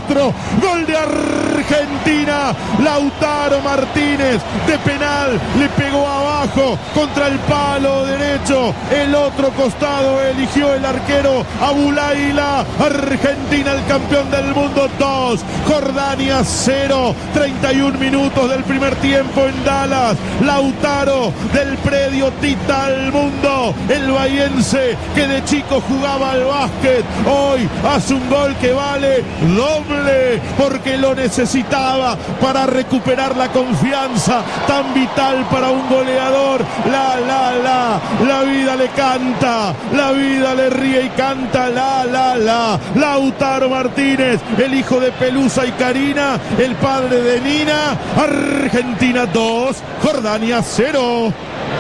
nuestro. Gol de Argentina. Lautaro Martínez de penal le pegó abajo contra el palo derecho. El otro costado eligió el arquero Abulaila. Argentina el campeón del mundo 2, Jordania 0. 31 minutos del primer tiempo en Dallas. Lautaro del predio Tita al mundo. El bahiense que de chico jugaba al básquet hoy hace un gol que vale doble porque lo necesitaba para recuperar la confianza tan vital para un goleador. La vida le canta, la vida le ríe y canta. Lautaro Martínez, el hijo de Pelusa y Karina, el padre de Nina. Argentina 2, Jordania 0.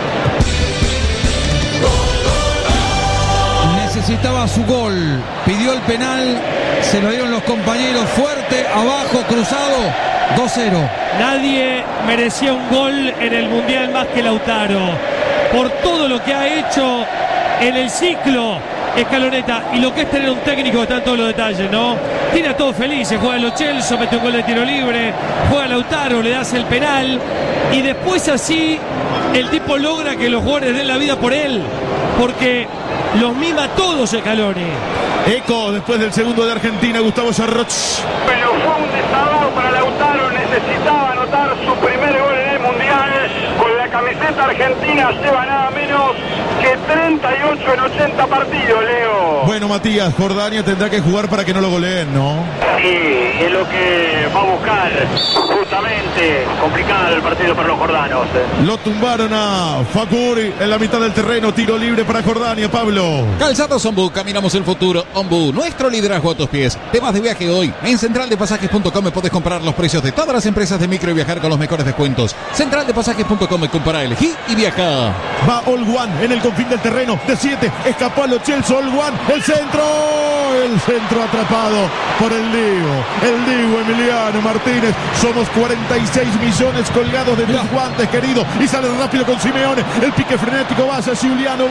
Necesitaba su gol, pidió el penal, se lo dieron los compañeros, fuerte, abajo, cruzado, 2-0. Nadie merecía un gol en el Mundial más que Lautaro, por todo lo que ha hecho en el ciclo Scaloneta y lo que es tener un técnico que está en todos los detalles, ¿no? Tiene a todos felices, juega Lo Celso, mete un gol de tiro libre, juega Lautaro, le das el penal y después así el tipo logra que los jugadores den la vida por él, porque los mima todos Scaloni. Eco después del segundo de Argentina, Gustavo Sarroch. Pero fue un desahogo para Lautaro, necesitaba anotar su primer gol en el Mundial. Con la camiseta argentina lleva nada menos que 38 en 80 partidos, Leo. Bueno, Matías, Jordania tendrá que jugar para que no lo goleen, ¿no? Sí, es lo que va a buscar, justamente complicado el partido para los jordanos. Lo tumbaron a Fakuri en la mitad del terreno, tiro libre para Jordania, Pablo. Calzados Ombú, caminamos el futuro. Ombú, nuestro liderazgo a tus pies. Temas de viaje hoy. En centraldepasajes.com me puedes comprar los precios de todas las empresas de micro y viajar con los mejores descuentos. Centraldepasajes.com, compara, elegí y viaja. Va All One en el confín del terreno, de 7, escapó a Lo Celso, All One, el centro atrapado por el Diego Emiliano Martínez. Somos 46 millones colgados de tus guantes, querido, y sale rápido con Simeone, el pique frenético, va hacia Giuliano,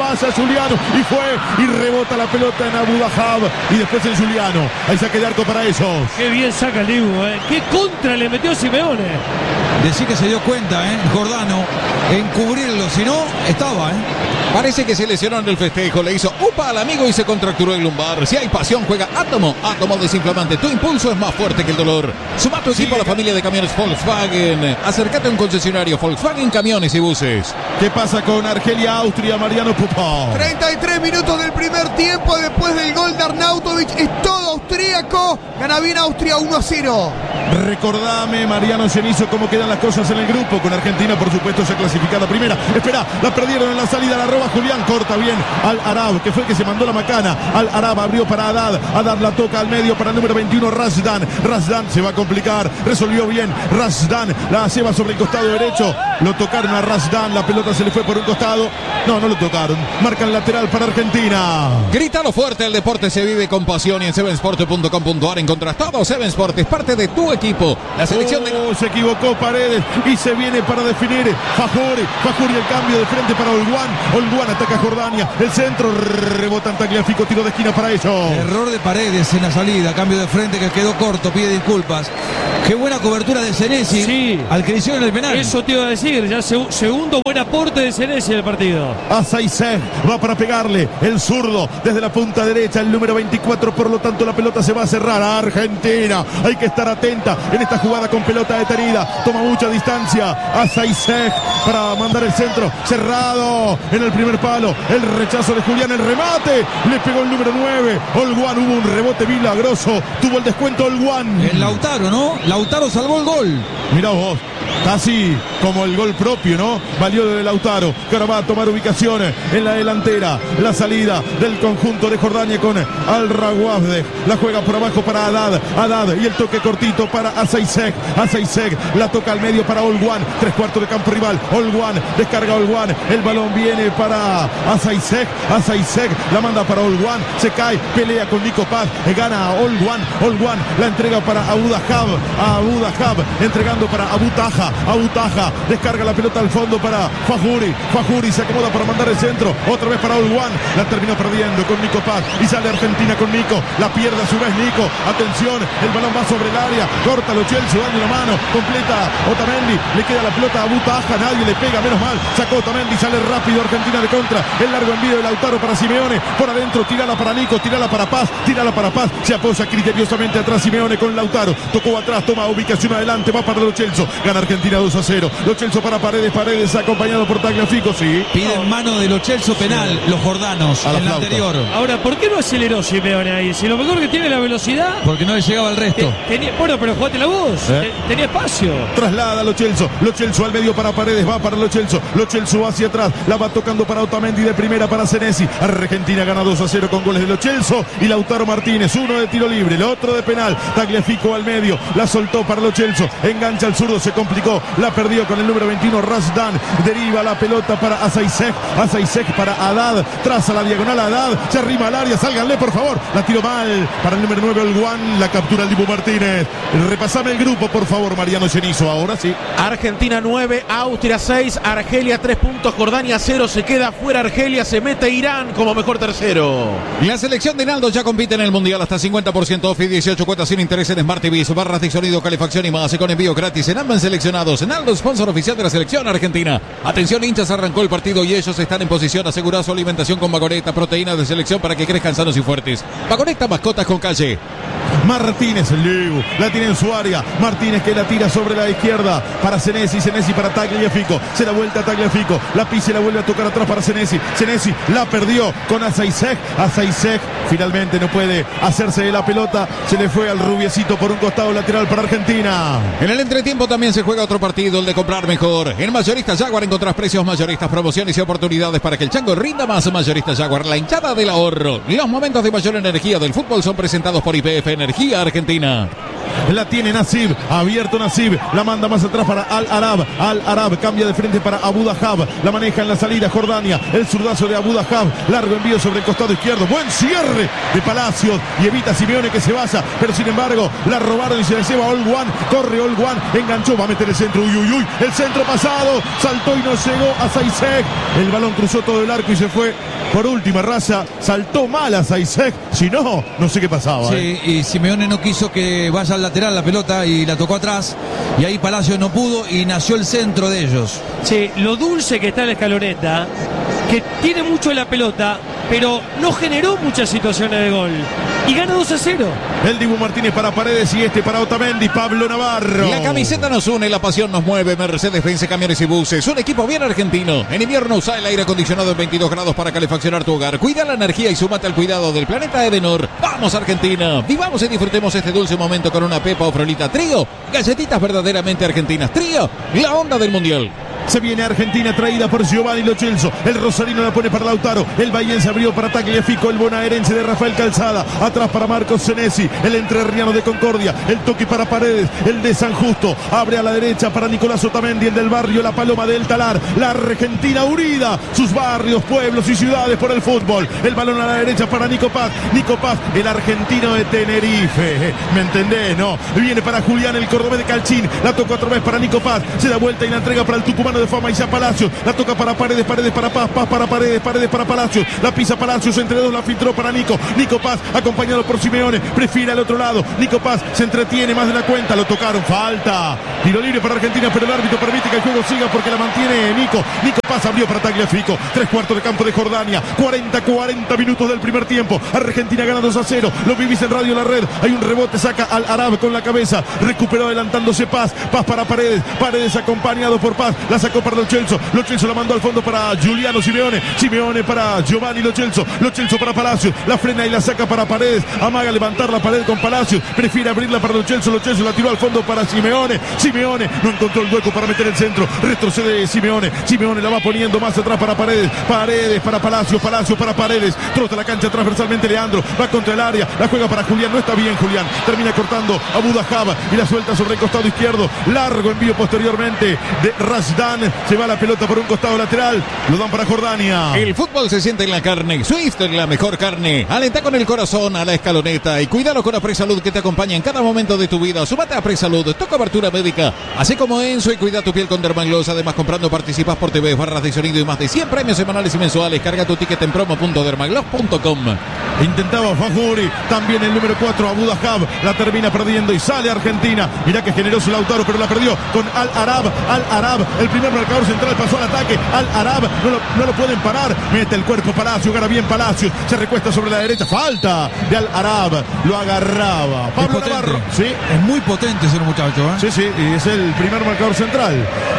y fue, y rebota la pelota en Abu Dhahab, y después en Giuliano, hay saque de arco para ellos. Qué bien saca el Dibu, qué contra le metió Simeone. Decí que se dio cuenta, Jordano, en cubrirlo, si no, estaba, Parece que se lesionó en el festejo, le hizo upa al amigo y se contracturó el lumbar. Si hay pasión, juega Átomo desinflamante. Tu impulso es más fuerte que el dolor. Suma tu equipo a la familia de camiones Volkswagen. Acércate a un concesionario Volkswagen Camiones y Buses. ¿Qué pasa con Argelia, Austria, Mariano Pupó? 33 minutos del primer tiempo después del gol de Arnautovic. Es todo austríaco. Gana bien Austria 1-0. Recordame, Mariano Cenizo, cómo quedan las cosas en el grupo. Con Argentina, por supuesto, ya clasificada primera. Espera, la perdieron en la salida, la roba Julián, corta bien Al Arab, que fue el que se mandó la macana. Al Arab abrió para Haddad la toca al medio para el número 21, Razdan se va a complicar, resolvió bien Razdan, la lleva sobre el costado derecho, lo tocaron a Razdan, la pelota se le fue por un costado, no lo tocaron, marcan lateral para Argentina. Grítalo fuerte, el deporte se vive con pasión y en sevensport.com.ar encontrás todo. Seven Sport es parte de tu equipo. La selección se equivocó Paredes y se viene para definir Fajuri, el cambio de frente para Olguán ataca a Jordania, el centro rebota en Tagliafico, tiro de esquina para ellos. Error de Paredes en la salida, cambio de frente que quedó corto, pide disculpas. Qué buena cobertura de Senesi, sí, al que le hicieron el penal. Eso te iba a decir, ya segundo buen aporte de Senesi del partido. Azaizeg va para pegarle, el zurdo desde la punta derecha, el número 24, por lo tanto la pelota se va a cerrar a Argentina. Hay que estar atenta en esta jugada con pelota detenida, toma mucha distancia Azaizeg para mandar el centro, cerrado en el primer palo, el rechazo de Julián, el remate, le pegó el número 9, Olguán, hubo un rebote milagroso, tuvo el descuento Olguán. El Lautaro, ¿no? Lautaro salvó el gol. Mirá vos, casi como el gol propio, ¿no? Valió de Lautaro, que ahora va a tomar ubicación en la delantera, la salida del conjunto de Jordania con Al-Rawafdeh, la juega por abajo para Haddad y el toque cortito para Azaizeg, la toca al medio para Olguán, 3/4 de campo rival, Olguán, descarga Olguán, el balón viene para Azaizeg, la manda para Olguán, se cae, pelea con Nico Paz, gana Olguán, la entrega para Abu Dhahab, entregando para Abu Dhahab, Abutaja, descarga la pelota al fondo para Fajuri se acomoda para mandar el centro, otra vez para Olguán, la terminó perdiendo con Nico Paz y sale Argentina con Nico, la pierde a su vez Nico, atención, el balón va sobre el área, corta Lo Celso, dando la mano, completa Otamendi, le queda la pelota a Abutaja, nadie le pega, menos mal, sacó Otamendi, sale rápido Argentina de contra, el largo envío de Lautaro para Simeone, por adentro, tirala para Nico, tirala para Paz, se apoya criteriosamente atrás Simeone con Lautaro, tocó atrás, toma ubicación adelante, va para Lo Celso, gana Argentina 2-0, Lo Celso para Paredes acompañado por Tagliafico, sí. Piden mano de Lo Celso penal, los jordanos, en la anterior. Ahora, ¿por qué no aceleró Simeone ahí? Si lo mejor que tiene es la velocidad. Porque no le llegaba el resto. Bueno, pero jugate la voz. Tenía espacio. Traslada Lo Celso al medio para Paredes, va para Lo Celso hacia atrás, la va tocando para Otamendi de primera para Senesi. Argentina gana 2-0 con goles de Lo Celso y Lautaro Martínez, uno de tiro libre, el otro de penal. Tagliafico al medio, la soltó para Lo Celso, engancha al zurdo, se complicó, la perdió con el número 21 Razdan, deriva la pelota para Azaizek para Haddad, traza la diagonal a Haddad, se arrima al área, sálganle por favor, la tiró mal para el número 9 Olguán, la captura el Dibu Martínez. Repasame el grupo por favor, Mariano Cenizo, ahora sí. Argentina 9, Austria 6, Argelia 3 puntos, Jordania 0, se queda fuera Argelia, se mete Irán como mejor tercero. La selección de Naldo ya compite en el Mundial, hasta 50% off y 18 cuotas sin interés en Smart TV, barras de sonido, calefacción y más, con envío gratis en ambos seleccionados. Naldo, sponsor oficial de la selección argentina. Atención hinchas, arrancó el partido y ellos están en posición, asegura su alimentación con Vagoneta, proteínas de selección para que crezcan sanos y fuertes. Vagoneta, mascotas con calle. Martínez, el Dibu, la tiene en su área, Martínez que la tira sobre la izquierda para Senesi para Tagliafico, se da vuelta a Tagliafico, la pisa y la vuelve a tocar atrás para Senesi la perdió con Azaizek finalmente no puede hacerse de la pelota, se le fue al rubiecito por un costado lateral para Argentina. En el entretiempo también se juega otro partido, el de comprar mejor. En Mayoristas Jaguar encontrás precios mayoristas, promociones y oportunidades para que el chango rinda más. Mayoristas Jaguar, la hinchada del ahorro. Los momentos de mayor energía del fútbol son presentados por YPF Energía Argentina. La tiene Nasib, abierto Nasib, la manda más atrás para Al-Arab, cambia de frente para Abudahab, la maneja en la salida Jordania, el zurdazo de Abudahab, largo envío sobre el costado izquierdo, buen cierre de Palacios y evita Simeone que se vaya, pero sin embargo la robaron y se la lleva Olguán, corre Olguán, enganchó, va a meter el centro, el centro pasado, saltó y no llegó a Azaizek, el balón cruzó todo el arco y se fue por última raza, saltó mal a Azaizek, si no, no sé qué pasaba. Sí, y Simeone no quiso que vaya al lateral la pelota y la tocó atrás y ahí Palacios no pudo y nació el centro de ellos. Sí, lo dulce que está en la Escaloneta, que tiene mucho la pelota, pero no generó muchas situaciones de gol. Y gana 2-0. El Dibu Martínez para Paredes y para Otamendi, Pablo Navarro. La camiseta nos une, la pasión nos mueve. Mercedes-Benz Camiones y Buses, un equipo bien argentino. En invierno usa el aire acondicionado en 22 grados para calefaccionar tu hogar. Cuida la energía y súmate al cuidado del planeta Edenor. ¡Vamos Argentina! Vivamos y disfrutemos este dulce momento con una Pepa o Frolita Trío. Galletitas verdaderamente argentinas. Trío, la onda del Mundial. Se viene Argentina traída por Giovanni Lo Celso. El rosarino la pone para Lautaro. El bahiense abrió para Tagliafico. El bonaerense de Rafael Calzada. Atrás para Marcos Senesi. El entrerriano de Concordia. El toque para Paredes. El de San Justo. Abre a la derecha para Nicolás Otamendi. El del barrio La Paloma del Talar. La Argentina unida. Sus barrios, pueblos y ciudades por el fútbol. El balón a la derecha para Nico Paz. El argentino de Tenerife. ¿Me entendés? No. Viene para Julián, el cordobés de Calchín. La tocó otra vez para Nico Paz. Se da vuelta y la entrega para el tucumano de Fama y ya Palacios, la toca para Paredes para Paz para Paredes para Palacios, la pisa Palacios, entre dos la filtró para Nico Paz, acompañado por Simeone, prefiere al otro lado, Nico Paz se entretiene más de la cuenta, lo tocaron, falta, tiro libre para Argentina, pero el árbitro permite que el juego siga porque la mantiene Nico Paz, abrió para Tagliafico, 3/4 de campo de Jordania, 40 minutos del primer tiempo, Argentina gana 2-0, lo vivís en Radio La Red, hay un rebote, saca al Arab con la cabeza, recuperó adelantándose Paz para Paredes acompañado por Paz, la sacó para Lo Celso la mandó al fondo para Giuliano Simeone para Giovanni Lo Celso para Palacios, la frena y la saca para Paredes, amaga levantar la pared con Palacios, prefiere abrirla para Lo Celso la tiró al fondo para Simeone no encontró el hueco para meter el centro, retrocede Simeone la va poniendo más atrás para Paredes para Palacios para Paredes, trota la cancha transversalmente Leandro, va contra el área, la juega para Julián, no está bien Julián, termina cortando a Budajaba y la suelta sobre el costado izquierdo, largo envío posteriormente de Razdan Rashdán se va la pelota por un costado lateral. Lo dan para Jordania. El fútbol se siente en la carne. Swift es la mejor carne. Alenta con el corazón a la escaloneta y cuídalo con la Presalud que te acompaña en cada momento de tu vida. Súmate a Presalud, toca cobertura médica, así como Enzo, y cuida tu piel con Dermagloss. Además, comprando participas por TV, barras de sonido y más de 100 premios semanales y mensuales. Carga tu ticket en promo.dermagloss.com. Intentaba Fajuri, también el número 4 Abu Dhahab, la termina perdiendo y sale Argentina. Mirá que generoso Lautaro, pero la perdió con Al-Arab. Al-Arab, el primer marcador central, pasó al ataque. Al-Arab, no lo pueden parar. Mete el cuerpo Palacio, gana bien Palacios, se recuesta sobre la derecha. Falta de Al-Arab, lo agarraba Pablo Navarro. Sí, es muy potente ese muchacho, ¿eh? Sí, y es el primer marcador central.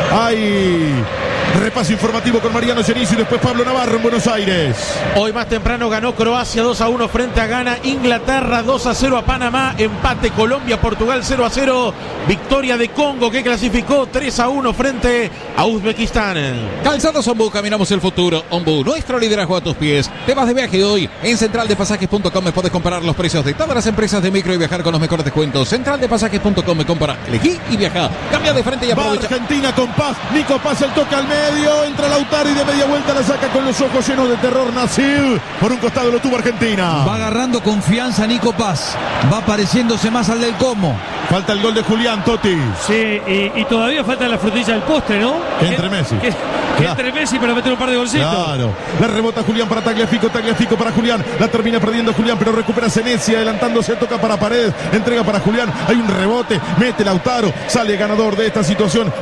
Hay repaso informativo con Mariano Genicio y después Pablo Navarro en Buenos Aires. Hoy más temprano ganó Croacia 2-1 frente a Ghana, Inglaterra 2-0 a Panamá, empate Colombia, Portugal 0-0, victoria de Congo que clasificó 3-1 frente a Uzbekistán. Calzados Ombú, caminamos el futuro. Ombú, nuestro liderazgo a tus pies. Te vas de viaje hoy. En centraldepasajes.com puedes comparar los precios de todas las empresas de micro y viajar con los mejores descuentos. Centraldepasajes.com, compara, elegí y viaja. Cambia de frente y aprovecha. Va Argentina con Paz. Nico Paz, el toque al medio. Entra Lautaro y de media vuelta la saca con los ojos llenos de terror. Nasib. Por un costado lo tuvo Argentina. Va agarrando confianza Nico Paz. Va pareciéndose más al del Como. Falta el gol de Julián, Totti. Sí, y todavía falta la frutilla del postre, ¿no? Entre Messi. Entre Messi para meter un par de golcitos. Claro. La rebota Julián para Tagliafico para Julián. La termina perdiendo Julián, pero recupera Senesi adelantándose, toca para Paredes, entrega para Julián. Hay un rebote, mete Lautaro, sale ganador de esta situación.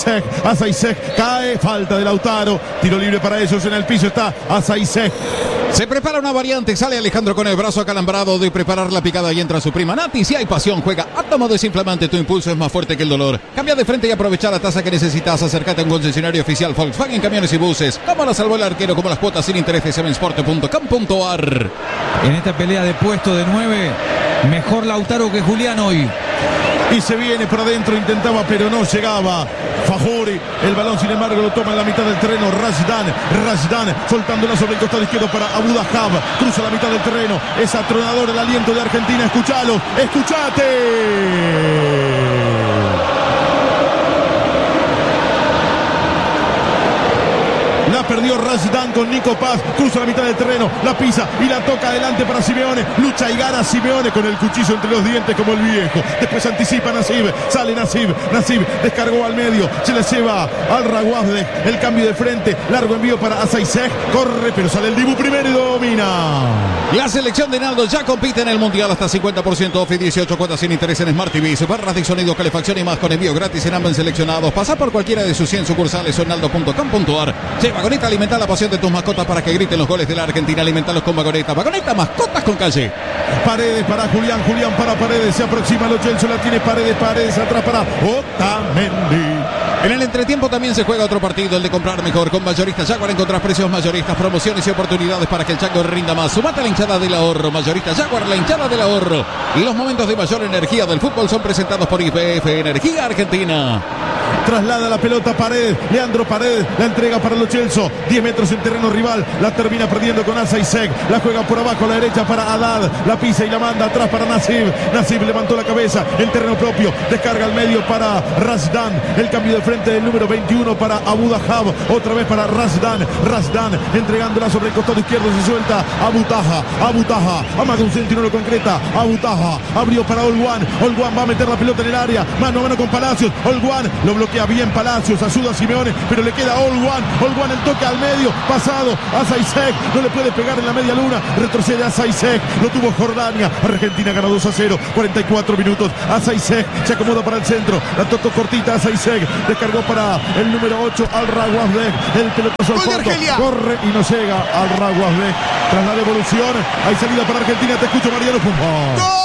Azaisek cae, falta de Lautaro. Tiro libre para ellos, en el piso está Azaisek. Se prepara una variante, sale Alejandro con el brazo acalambrado de preparar la picada y entra su prima Nati. Si hay pasión, juega Átomo Desinflamante, tu impulso es más fuerte que el dolor. Cambia de frente y aprovecha la tasa que necesitas. Acércate a un concesionario oficial Volkswagen Camiones y Buses. Como la salvó el arquero, como las cuotas sin interés de sevensport.com.ar. En esta pelea de puesto de 9, mejor Lautaro que Julián hoy. Y se viene para adentro, intentaba pero no llegaba. Fajuri, el balón sin embargo lo toma en la mitad del terreno. Rashdán soltándola sobre el costado izquierdo para Abu Dhahab. Cruza la mitad del terreno. Es atronador el aliento de Argentina. Escuchalo, escuchate. La perdió Rashdán con Nico Paz. Cruza la mitad del terreno, la pisa y la toca adelante para Simeone. Lucha y gana Simeone con el cuchillo entre los dientes como el viejo. Después anticipa Nasib. Sale Nasib. Descargó al medio. Se le lleva al Raguazde. El cambio de frente. Largo envío para Azaisek. Corre, pero sale el Dibu primero y domina. La selección de Naldo ya compite en el Mundial hasta 50% off y 18 cuotas sin interés en Smart TV. Barras de sonido, calefacción y más con envío gratis en ambos seleccionados. Pasa por cualquiera de sus 100 sucursales o en naldo.com.ar. Vagoneta, alimenta la pasión de tus mascotas para que griten los goles de la Argentina. Alimentalos con Vagoneta. Vagoneta, mascotas con calle. Paredes para Julián para Paredes. Se aproxima Lo Celso, la tiene Paredes atrás para Otamendi. En el entretiempo también se juega otro partido, el de comprar mejor. Con Mayoristas Jaguar encontrás precios mayoristas, promociones y oportunidades para que el chango rinda más. Sumate a la hinchada del ahorro. Mayoristas Jaguar, la hinchada del ahorro. Los momentos de mayor energía del fútbol son presentados por YPF Energía Argentina. Traslada la pelota Paredes, Leandro Paredes, la entrega para Lo Celso, 10 metros en terreno rival, la termina perdiendo con Azaisek, la juega por abajo a la derecha para Haddad, la pisa y la manda atrás para Nasib levantó la cabeza en terreno propio, descarga al medio para Rashdán, el cambio de frente del número 21 para Abu Dhahab, otra vez para Rashdán entregándola sobre el costado izquierdo, se suelta Abu Taha, a más de un centro y no lo concreta, Abu Taha, abrió para Olguán va a meter la pelota en el área, mano a mano con Palacios, Olguán lo bloquea bien Palacios, ayuda a Simeone, pero le queda Olguán el toque al medio, pasado, Azaisek, no le puede pegar en la media luna, retrocede Azaisek, lo tuvo Jordania, Argentina ganó 2-0, 44 minutos, Azaisek se acomoda para el centro, la tocó cortita Azaisek, descargó para el número 8 al Raguazbek, el pelotazo al fondo, corre y no llega al Raguazbek, tras la devolución, hay salida para Argentina, te escucho Mariano Pumba.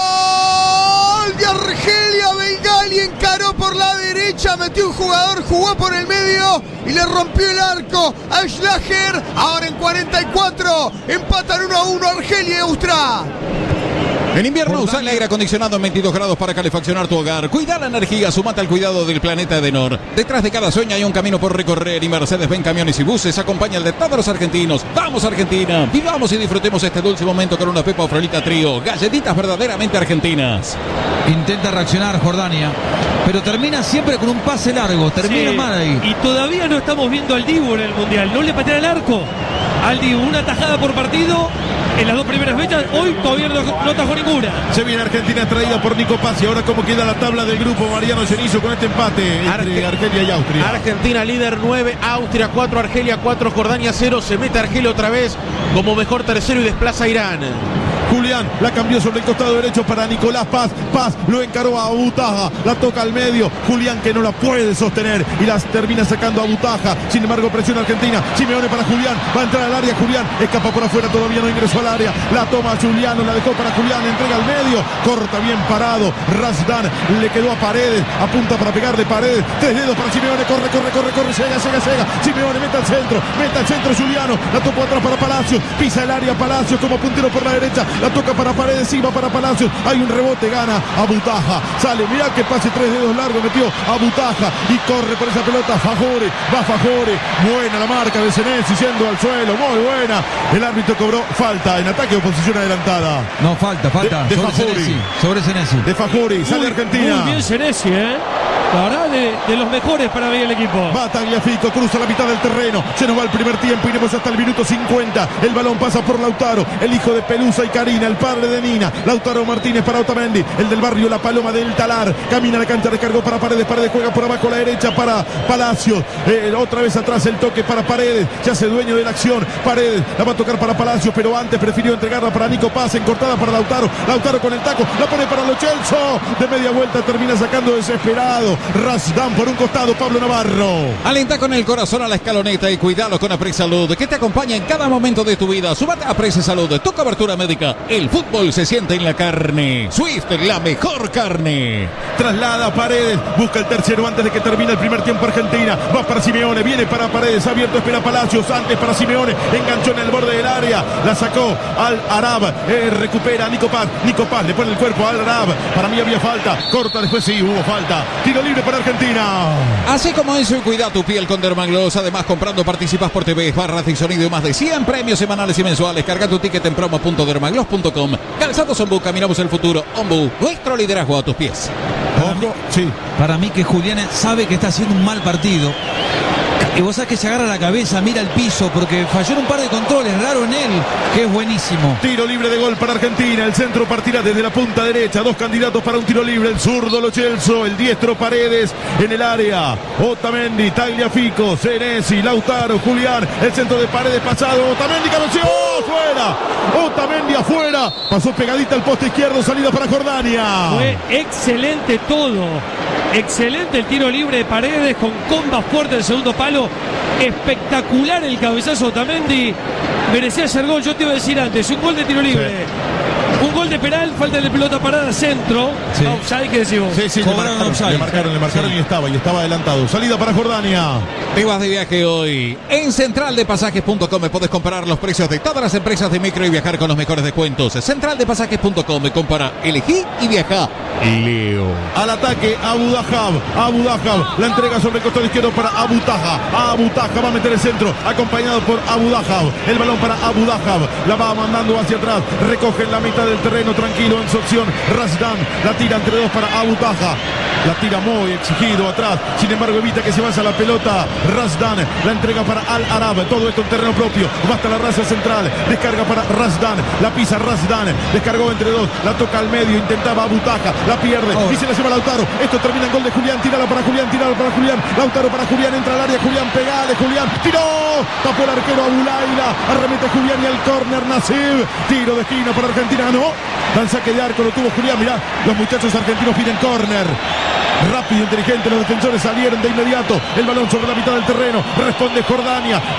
¡Gol de Argelia! Bengali encaró por la derecha, metió un jugador, jugó por el medio y le rompió el arco a Schlager. Ahora en 44 empatan 1-1 Argelia y Austria. En invierno usa el aire acondicionado en 22 grados para calefaccionar tu hogar. Cuida la energía, sumate al cuidado del planeta Edenor. Detrás de cada sueño hay un camino por recorrer y Mercedes-Benz Camiones y Buses acompaña el de todos los argentinos. ¡Vamos, Argentina! Vivamos y disfrutemos este dulce momento con una Pepa Frolita Trío. Galletitas verdaderamente argentinas. Intenta reaccionar Jordania, pero termina siempre con un pase largo. Termina mal ahí. Y todavía no estamos viendo al Dibu en el Mundial. No le patea el arco al Dibu. Una tajada por partido en las dos primeras fechas. Hoy todavía no atajó ninguna. Se viene Argentina traída por Nico Paz. Y ahora cómo queda la tabla del grupo, Mariano Cenizo, con este empate entre Argelia y Austria. Argentina líder 9, Austria 4, Argelia 4, Jordania 0. Se mete Argelia otra vez como mejor tercero y desplaza a Irán. Julián la cambió sobre el costado derecho para Nicolás Paz. Paz lo encaró a Abutaja. La toca al medio. Julián que no la puede sostener y las termina sacando a Abutaja. Sin embargo, presiona Argentina. Simeone para Julián. Va a entrar al área. Julián escapa por afuera. Todavía no ingresó al área. La toma Juliano. La dejó para Julián. Entrega al medio. Corta bien parado. Razdan le quedó a Paredes. Apunta para pegarle Paredes. 3 dedos para Simeone. Corre. Llega. Simeone mete al centro. Juliano. La topó atrás para Palacios. Pisa el área Palacios como puntero por la derecha. La toca para Paredes, iba para Palacios. Hay un rebote, gana Abutaja. Sale, mirá que pase 3 dedos largo, metió Abutaja y corre por esa pelota. Fajore, va Fajore. Buena la marca de Senesi, yendo al suelo, muy buena. El árbitro cobró falta en ataque o posición adelantada. No, falta. De sobre Senesi. De Fajore, sale Argentina. Muy bien Senesi, la verdad, de los mejores para ver el equipo. Va Tagliafico, cruza la mitad del terreno. Se nos va el primer tiempo, iremos hasta el minuto 50. El balón pasa por Lautaro, el hijo de Pelusa y Karina, el padre de Nina. Lautaro Martínez para Otamendi, el del barrio La Paloma del Talar. Camina la cancha, descargó para Paredes. Paredes juega por abajo a la derecha para Palacios. Otra vez atrás el toque para Paredes. Se hace dueño de la acción. Paredes la va a tocar para Palacios, pero antes prefirió entregarla para Nico Paz. Encortada para Lautaro. Lautaro con el taco, la pone para Lo Celso. De media vuelta termina sacando desesperado. Razdan por un costado, Pablo Navarro. Alenta con el corazón a la escaloneta y cuidalo con Apres Salud, que te acompaña en cada momento de tu vida. Súbate a Apres Salud, tu cobertura médica. El fútbol se siente en la carne. Swift, la mejor carne. Traslada Paredes, busca el tercero antes de que termine el primer tiempo Argentina. Va para Simeone, viene para Paredes, abierto, espera Palacios, antes para Simeone, enganchó en el borde del área, la sacó al Arab, recupera Nico Paz, le pone el cuerpo al Arab. Para mí había falta, corta, después sí, hubo falta. Tiro libre para Argentina. Así como eso, y cuida tu piel con Dermagloss. Además, comprando participas por TV, barras de sonido y más de 100 premios semanales y mensuales. Carga tu ticket en promo.dermagloss.com. Calzados Ombu, caminamos el futuro. Ombu, nuestro liderazgo a tus pies. Para mí que Julián sabe que está haciendo un mal partido. Y vos sabés que se agarra la cabeza, mira el piso, porque falló en un par de controles, raro en él, que es buenísimo. Tiro libre de gol para Argentina, el centro partirá desde la punta derecha, 2 candidatos para un tiro libre, el zurdo Lo Celso, el diestro Paredes en el área, Otamendi, Tagliafico, Senesi, Lautaro, Julián, el centro de Paredes pasado, Otamendi cabeceó, afuera, Otamendi afuera, pasó pegadita al poste izquierdo, salida para Jordania. Fue excelente todo. Excelente el tiro libre de Paredes con comba fuerte del segundo palo. Espectacular el cabezazo Otamendi. Merecía ser gol. Yo te iba a decir antes, un gol de tiro libre. Sí. Un gol de penal, falta de pelota parada, centro. Sí. Offside, ¿qué decimos? Sí, le marcaron y estaba adelantado. Salida para Jordania. Te vas de viaje hoy. En centraldepasajes.com podés comparar los precios de todas las empresas de micro y viajar con los mejores descuentos. Centraldepasajes.com, compara, elegí y viaja. Leo. Al ataque, Abudahab. La entrega sobre el costado izquierdo para Abutaja. Abutaja va a meter el centro, acompañado por Abudahab. El balón para Abudahab. La va mandando hacia atrás. Recoge en la mitad del terreno, tranquilo en su opción. Razdan la tira entre dos para Abutaja. La tira muy exigido atrás. Sin embargo, evita que se vaya la pelota. Razdan la entrega para Al Arab. Todo esto en terreno propio. Basta la raza central. Descarga para Razdan. La pisa Razdan. Descargó entre dos. La toca al medio. Intentaba Abutaja. La pierde. Y se la lleva Lautaro. Esto termina en gol de Julián. Tíralo para Julián. Lautaro para Julián. Entra al área. Julián, pegale. Julián. Tiró. Tapó el arquero Abulaila. Arremete Julián y al córner Nasib. Tiro de esquina para Argentina. No. Dan saque de arco. Lo tuvo Julián. Mirá. Los muchachos argentinos piden córner. Rápido, inteligente, los defensores salieron de inmediato. El balón sobre la mitad del terreno. Responde Jordania. Cruza la mitad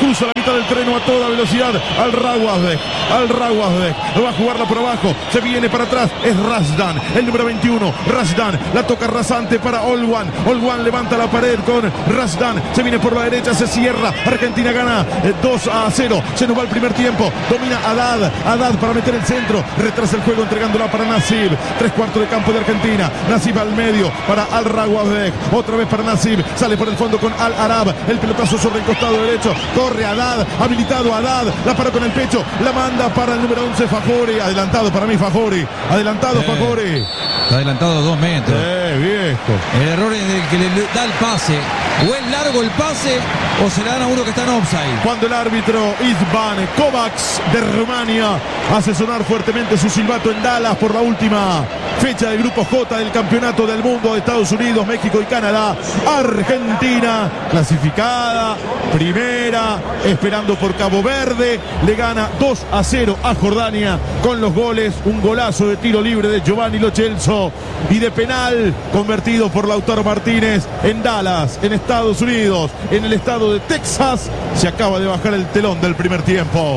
mitad del terreno a toda velocidad. Al Rawazbek. Va a jugarla por abajo. Se viene para atrás. Es Razdan, el número 21. Razdan la toca rasante para Olwan. Olwan levanta la pared con Razdan. Se viene por la derecha, se cierra. Argentina gana 2-0. Se nos va el primer tiempo. Domina Haddad para meter el centro. Retrasa el juego entregándola para Nasib. 3/4 de campo de Argentina. Nasib al medio para Al Rawazbek. Otra vez para Nasib. Sale por el fondo con Al Arab. El pelotazo sobre el costado derecho. Corre Haddad. Habilitado Haddad. La para con el pecho. La manda para el número 11 Fajori. Adelantado para mí Fajori. Adelantado Fajori. Está adelantado 2 metros. Viejo. El error es del que le da el pase. O es largo el pase o se le dan a uno que está en offside. Cuando el árbitro István Kovacs de Rumania hace sonar fuertemente su silbato en Dallas por la última fecha del grupo J del Campeonato del Mundo de Estados Unidos, México y Canadá. Argentina clasificada, primera, esperando por Cabo Verde. Le gana 2-0 a Jordania con los goles. Un golazo de tiro libre de Giovanni Lo Celso y de penal convertido por Lautaro Martínez en Dallas, en Estados Unidos, en el estado de Texas. Se acaba de bajar el telón del primer tiempo.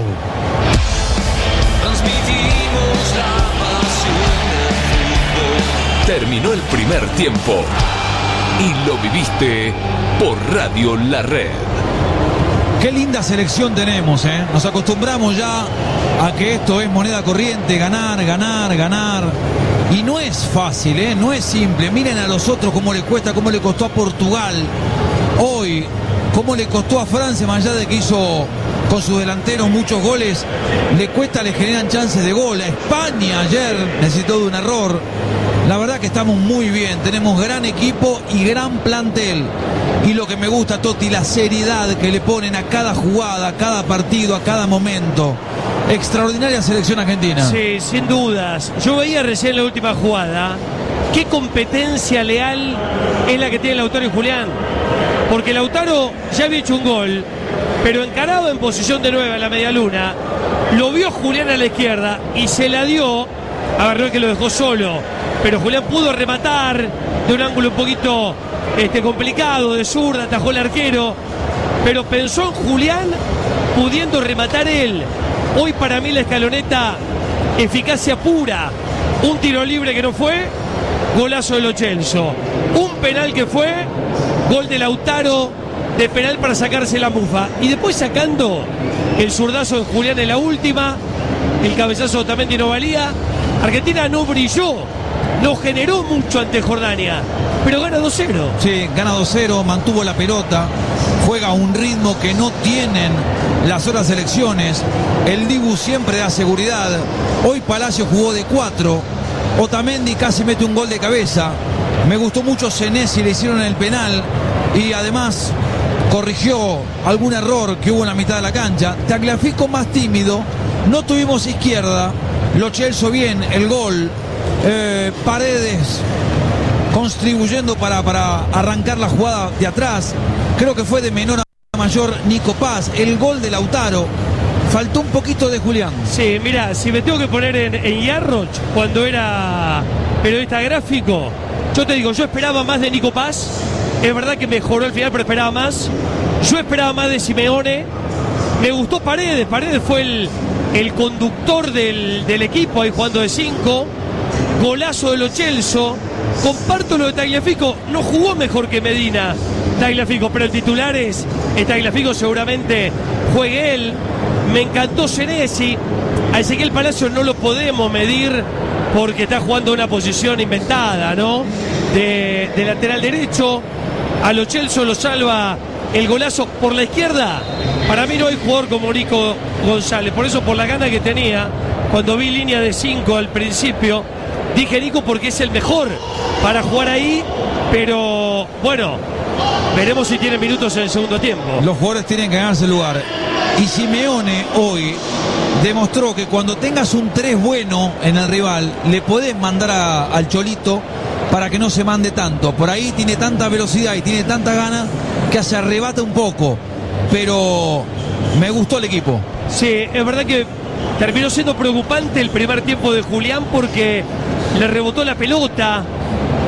Transmitimos la pasión del fútbol. Terminó el primer tiempo y lo viviste por Radio La Red. Qué linda selección tenemos, ¿eh? Nos acostumbramos ya a que esto es moneda corriente, ganar. Y no es fácil, ¿eh? No es simple. Miren a los otros cómo le cuesta, cómo le costó a Portugal hoy, cómo le costó a Francia, más allá de que hizo con sus delanteros muchos goles, le cuesta, le generan chances de gol. A España ayer necesitó de un error. La verdad que estamos muy bien, tenemos gran equipo y gran plantel. Y lo que me gusta, Totti, la seriedad que le ponen a cada jugada, a cada partido, a cada momento. Extraordinaria selección argentina. Sí, sin dudas. Yo veía recién la última jugada. Qué competencia leal es la que tiene Lautaro y Julián. Porque Lautaro ya había hecho un gol, pero encarado en posición de 9 en la media luna, lo vio Julián a la izquierda y se la dio. Agarró el que lo dejó solo, pero Julián pudo rematar de un ángulo un poquito complicado, de zurda, atajó el arquero, pero pensó en Julián pudiendo rematar él. Hoy para mí la escaloneta, eficacia pura. Un tiro libre que no fue, golazo de Lo Celso. Un penal que fue, gol de Lautaro de penal para sacarse la mufa. Y después sacando el zurdazo de Julián en la última, el cabezazo también no valía. Argentina no brilló, no generó mucho ante Jordania, pero gana 2-0. Sí, gana 2-0, mantuvo la pelota, juega a un ritmo que no tienen las otras selecciones. El Dibu siempre da seguridad. Hoy Palacio jugó de 4. Otamendi casi mete un gol de cabeza. Me gustó mucho Senesi, le hicieron el penal y además corrigió algún error que hubo en la mitad de la cancha. Tagliafico más tímido, no tuvimos izquierda. Lo Celso bien, el gol. Paredes contribuyendo para arrancar la jugada de atrás. Creo que fue de menor a mayor Nico Paz. El gol de Lautaro. Faltó un poquito de Julián. Sí, mira, si me tengo que poner en Yarroch cuando era periodista gráfico, yo te digo, yo esperaba más de Nico Paz. Es verdad que mejoró al final, pero esperaba más. Yo esperaba más de Simeone. Me gustó Paredes. Paredes fue el conductor del equipo ahí jugando de 5. Golazo de Lo Celso. Comparto lo de Tagliafico. No jugó mejor que Medina Tagliafico, pero el titular es Tagliafico, seguramente juegue él. Me encantó Senesi. A Ezequiel Palacio no lo podemos medir porque está jugando una posición inventada, ¿no? De lateral derecho. A Lo Celso lo salva el golazo por la izquierda. Para mí no hay jugador como Nico González. Por eso, por la gana que tenía, cuando vi línea de 5 al principio, dije Nico porque es el mejor para jugar ahí. Pero bueno, veremos si tiene minutos en el segundo tiempo. Los jugadores tienen que ganarse el lugar. Y Simeone hoy demostró que cuando tengas un 3 bueno en el rival, le podés mandar al Cholito para que no se mande tanto. Por ahí tiene tanta velocidad y tiene tanta gana que se arrebata un poco. Pero me gustó el equipo. Sí, es verdad que terminó siendo preocupante el primer tiempo de Julián porque le rebotó la pelota.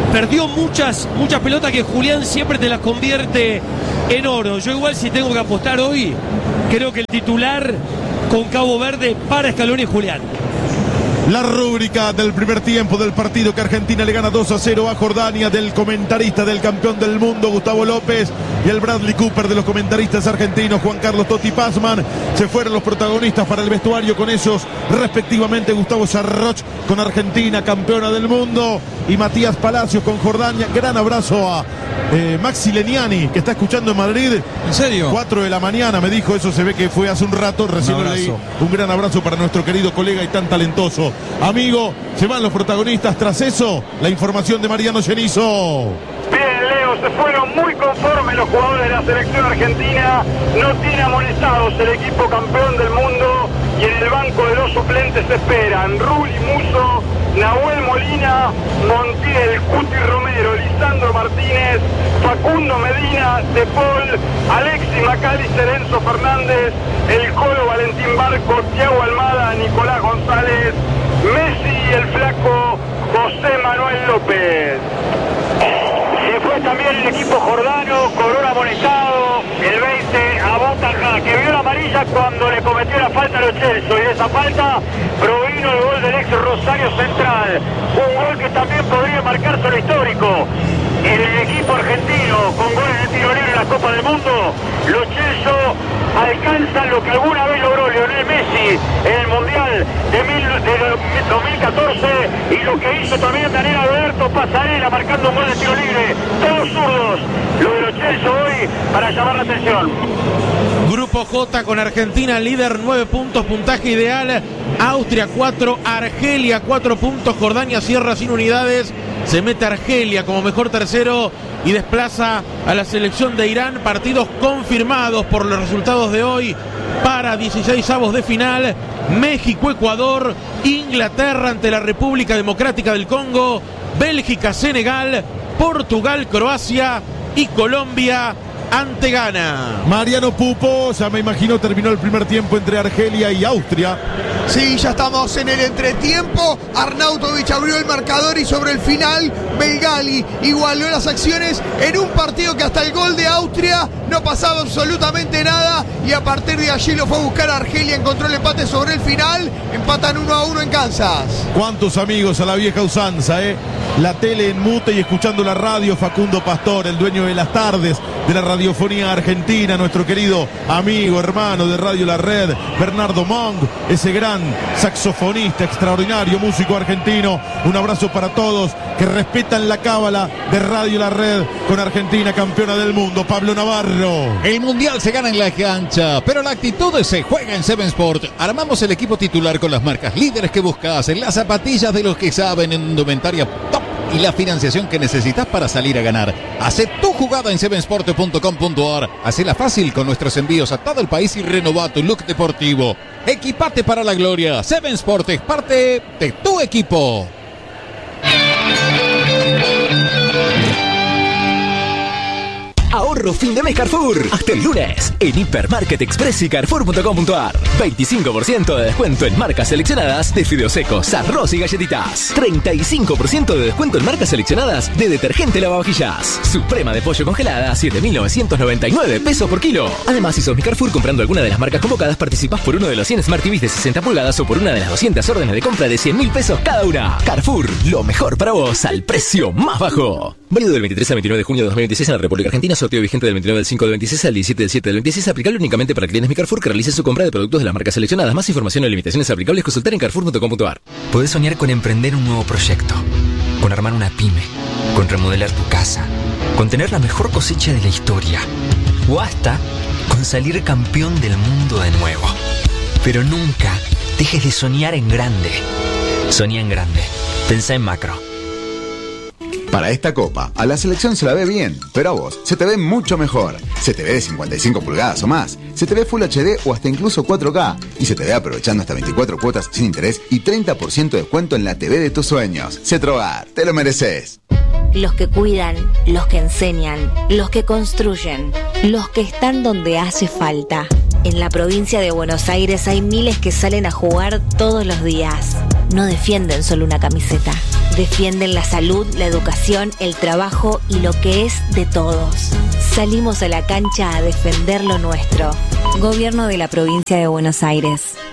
perdió muchas pelotas que Julián siempre te las convierte en oro. Yo igual, si tengo que apostar hoy, creo que el titular con Cabo Verde para Scaloni y Julián. La rúbrica del primer tiempo del partido que Argentina le gana 2-0 a Jordania, del comentarista del campeón del mundo Gustavo López y el Bradley Cooper de los comentaristas argentinos Juan Carlos Totti Pazman. Se fueron los protagonistas para el vestuario con esos respectivamente Gustavo Sarroch con Argentina, campeona del mundo, y Matías Palacios con Jordania. Gran abrazo a Maxi Leniani, que está escuchando en Madrid. ¿En serio? 4 de la mañana me dijo, eso se ve que fue hace un rato, recién lo leí. Un gran abrazo para nuestro querido colega y tan talentoso amigo. Se van los protagonistas. Tras eso, la información de Mariano Genizo. Bien, Leo, se fueron muy conformes los jugadores de la selección argentina. No tiene amonestados el equipo campeón del mundo, y en el banco de los suplentes esperan Rulli Musso, Nahuel Molina, Montiel, Cuti Romero, Lisandro Martínez, Facundo Medina, De Paul, Alexis Macalister, Enzo Fernández, el Colo Valentín Barco, Thiago Almada, Nicolás González, Messi y el flaco José Manuel López. Se fue también el equipo jordano, Corona amonestado, el 20 a Botaja, que vio la amarilla cuando le cometió la falta a Lo Celso, y de esa falta provino el gol del ex Rosario Central, un gol que también podría marcar solo histórico. En el equipo argentino, con goles de tiro libre en la Copa del Mundo, Lo Celso alcanza lo que alguna vez logró Lionel Messi en el Mundial de 2014, y lo que hizo también Daniel Alberto Pasarela marcando un gol de tiro libre. Todos zurdos. Lo de Lo Celso hoy para llamar la atención. Grupo J con Argentina líder, 9 puntos, puntaje ideal. Austria 4, Argelia 4 puntos, Jordania cierra sin unidades. Se mete Argelia como mejor tercero y desplaza a la selección de Irán. Partidos confirmados por los resultados de hoy para 16avos de final. México, Ecuador, Inglaterra ante la República Democrática del Congo, Bélgica, Senegal, Portugal, Croacia y Colombia ante Ghana. Mariano Pupo, ya me imagino, terminó el primer tiempo entre Argelia y Austria. Sí, ya estamos en el entretiempo. Arnautovic abrió el marcador y sobre el final Belgali igualó las acciones en un partido que hasta el gol de Austria no pasaba absolutamente nada, y a partir de allí lo fue a buscar a Argelia, encontró el empate sobre el final, empatan 1-1 en Kansas. Cuántos amigos a la vieja usanza, la tele en mute y escuchando la radio. Facundo Pastor, el dueño de las tardes de la radiofonía argentina, nuestro querido amigo, hermano de Radio La Red, Bernardo Monk, ese gran saxofonista extraordinario, músico argentino. Un abrazo para todos que respetan la cábala de Radio La Red con Argentina campeona del mundo. Pablo Navarro. El mundial se gana en la cancha, pero la actitud se juega en Seven Sport. Armamos el equipo titular con las marcas líderes que buscas, en las zapatillas de los que saben, en indumentaria top y la financiación que necesitas para salir a ganar. Hacé tu jugada en sevensport.com.ar. Hacela fácil con nuestros envíos a todo el país y renová tu look deportivo. Equipate para la gloria. Seven Sport es parte de tu equipo. Ahorro fin de mes Carrefour. Hasta el lunes. En Hipermarket Express y Carrefour.com.ar. 25% de descuento en marcas seleccionadas de fideos secos, arroz y galletitas. 35% de descuento en marcas seleccionadas de detergente lavavajillas. Suprema de pollo congelada, 7.999 pesos por kilo. Además, si sos mi Carrefour comprando alguna de las marcas convocadas, participás por uno de los 100 Smart TVs de 60 pulgadas o por una de las 200 órdenes de compra de 100.000 pesos cada una. Carrefour, lo mejor para vos al precio más bajo. Válido del 23 al 29 de junio de 2026 en la República Argentina. Sorteo vigente del 29 del 5 del 26 al 17 del 7 del 26. Aplicable únicamente para clientes Mi Carrefour que realicen su compra de productos de las marcas seleccionadas. Más información y limitaciones aplicables consultar en carrefour.com.ar. Podés soñar con emprender un nuevo proyecto, con armar una pyme, con remodelar tu casa, con tener la mejor cosecha de la historia, o hasta con salir campeón del mundo de nuevo. Pero nunca dejes de soñar en grande. Soñá en grande. Pensá en macro. Para esta copa, a la selección se la ve bien, pero a vos se te ve mucho mejor. Se te ve de 55 pulgadas o más, se te ve Full HD o hasta incluso 4K, y se te ve aprovechando hasta 24 cuotas sin interés y 30% de descuento en la TV de tus sueños. Cetrogar, te lo mereces. Los que cuidan, los que enseñan, los que construyen, los que están donde hace falta. En la provincia de Buenos Aires hay miles que salen a jugar todos los días. no defienden solo una camiseta. Defienden la salud, la educación, el trabajo y lo que es de todos. Salimos a la cancha a defender lo nuestro. Gobierno de la Provincia de Buenos Aires.